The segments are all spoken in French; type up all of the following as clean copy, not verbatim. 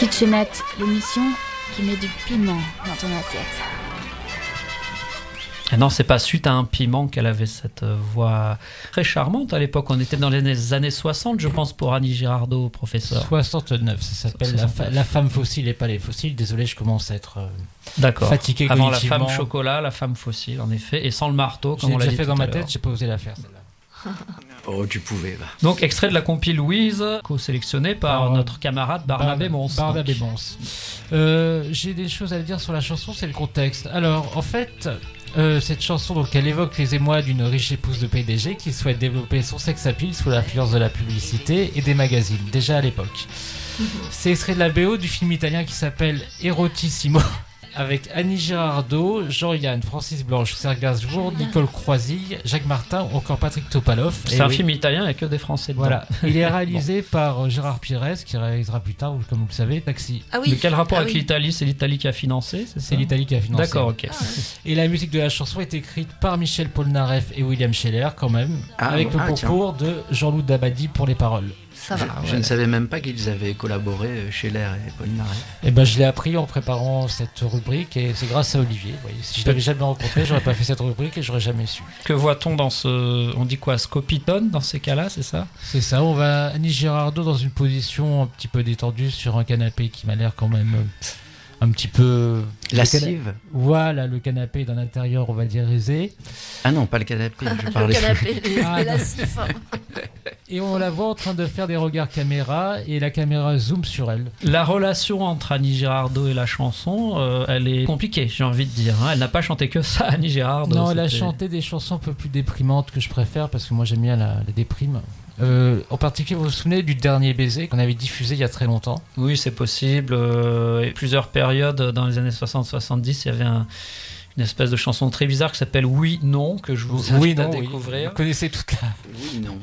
Kitchenette, l'émission qui met du piment dans ton assiette. Et non, c'est pas suite à un piment qu'elle avait cette voix très charmante à l'époque. On était dans les années 60, je pense, pour Annie Girardot, professeur. 69, ça s'appelle la femme fossile et pas les fossiles. Désolé, je commence à être fatigué Avant cognitivement. la femme chocolat, la femme fossile, en effet, et sans le marteau, comme on l'a dit. J'ai déjà fait dans tout à ma tête, l'heure. j'ai pas osé la faire celle-là. Oh, tu pouvais, va. Donc, extrait de la compile Louise, co-sélectionné par notre camarade Barnabé Mons. Barnabé Mons. J'ai des choses à dire sur la chanson, c'est le contexte. Alors, en fait, cette chanson, donc, elle évoque les émois d'une riche épouse de PDG qui souhaite développer son sex appeal sous l'influence de la publicité et des magazines, déjà à l'époque. C'est extrait de la BO du film italien qui s'appelle Erotissimo, avec Annie Girardot, Jean-Yann, Francis Blanche, Serge Gainsbourg, Nicole Croisille, Jacques Martin ou encore Patrick Topalov. C'est un film italien avec que des Français dedans. Voilà. Il est réalisé par Gérard Pires, qui réalisera plus tard, comme vous le savez, Taxi. Ah oui. De quel rapport avec oui. l'Italie? C'est l'Italie qui a financé, c'est ça? C'est l'Italie qui a financé. D'accord, ok. Et la musique de la chanson est écrite par Michel Polnareff et William Scheller, quand même, avec le concours de Jean-Loup Dabadi pour les paroles. Ça va. Je ne savais même pas qu'ils avaient collaboré, Scheller et Polnareff. Et ben, je l'ai appris en préparant cette rubrique et c'est grâce à Olivier. Vous voyez, si je l'avais jamais rencontré, j'aurais pas fait cette rubrique et j'aurais jamais su. Que voit-on dans ce... On dit quoi? Scopitone dans ces cas-là, c'est ça? C'est ça, on va Annie Girardot dans une position un petit peu détendue sur un canapé qui m'a l'air quand même un petit peu... Lascive. Voilà, le canapé d'un intérieur, on va dire, aisé. Ah non, pas le canapé, je Le parlais. canapé, les lascifs. Et on la voit en train de faire des regards caméra et la caméra zoom sur elle. La relation entre Annie Girardot et la chanson, elle est compliquée, j'ai envie de dire. Hein. Elle n'a pas chanté que ça, Annie Girardot. Non, elle a chanté des chansons un peu plus déprimantes que je préfère parce que moi j'aime bien la déprime. En particulier, vous vous souvenez du Dernier baiser qu'on avait diffusé il y a très longtemps? Oui, c'est possible. Et plusieurs périodes dans les années 60-70, il y avait une espèce de chanson très bizarre qui s'appelle Oui, non, que je vous invite à découvrir. Vous connaissez toute la... Oui, non.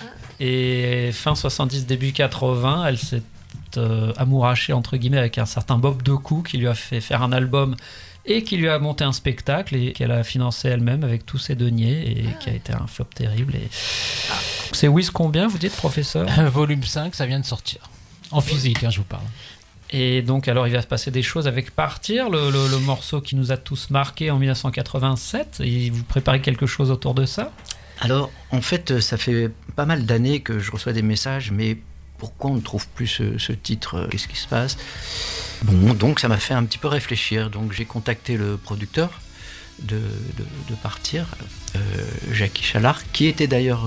Et fin 70, début 80, elle s'est amourachée entre guillemets avec un certain Bob Decou qui lui a fait faire un album et qui lui a monté un spectacle et qu'elle a financé elle-même avec tous ses deniers et qui a été un flop terrible. Et... C'est Wiz combien, vous dites, professeur? Volume 5, ça vient de sortir. En physique, je vous parle. Et donc, alors, il va se passer des choses avec Partir, le morceau qui nous a tous marqués en 1987. Et vous préparez quelque chose autour de ça? Alors, en fait, ça fait pas mal d'années que je reçois des messages, mais pourquoi on ne trouve plus ce titre? Qu'est-ce qui se passe? Bon, donc ça m'a fait un petit peu réfléchir. Donc j'ai contacté le producteur de Partir, Jackie Chalard, qui était d'ailleurs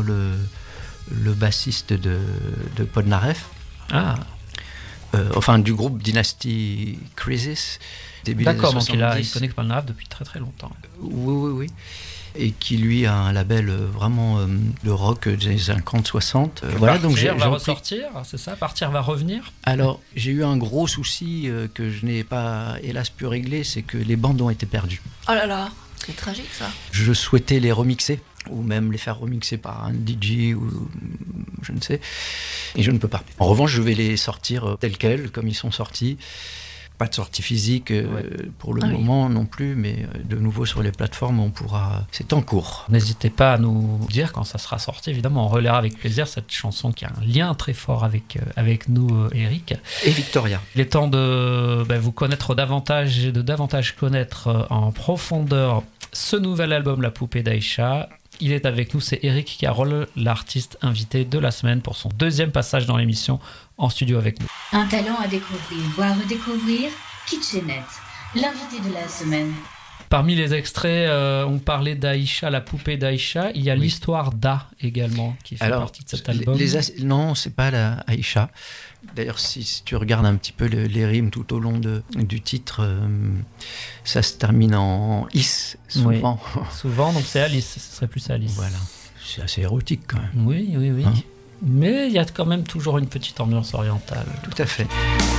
le bassiste de Polnareff. Ah. Enfin, du groupe Dynasty Crisis. D'accord, donc il connaît Polnareff depuis très très longtemps. Oui. Et qui lui a un label vraiment de rock des années 50-60. Voilà, donc Partir va ressortir, c'est ça? Partir va revenir? Alors, j'ai eu un gros souci que je n'ai pas, hélas, pu régler, c'est que les bandes ont été perdues. Oh là là, c'est tragique ça. Je souhaitais les remixer, ou même les faire remixer par un DJ, ou je ne sais, et je ne peux pas. En revanche, je vais les sortir tels quels, comme ils sont sortis. Pas de sortie physique pour le moment non plus, mais de nouveau sur les plateformes, on pourra. C'est en cours. N'hésitez pas à nous dire quand ça sera sorti. Évidemment, on relaiera avec plaisir cette chanson qui a un lien très fort avec nous, Eric. Et Victoria. Il est temps de vous connaître davantage et de davantage connaître en profondeur ce nouvel album, La Poupée d'Aïcha. Il est avec nous, c'est Eric Carole, l'artiste invité de la semaine pour son deuxième passage dans l'émission en studio avec nous. Un talent à découvrir, voire redécouvrir, Kitchenette, l'invité de la semaine. Parmi les extraits, on parlait d'Aïcha, la poupée d'Aïcha. Il y a l'histoire d'A également qui fait partie de cet album. Non, c'est pas la Aïcha. D'ailleurs, si tu regardes un petit peu les rimes tout au long du titre, ça se termine en is souvent. Oui, souvent, donc c'est Alice, ce serait plus Alice. Voilà, c'est assez érotique quand même. Oui. Hein? Mais il y a quand même toujours une petite ambiance orientale. Tout à fait.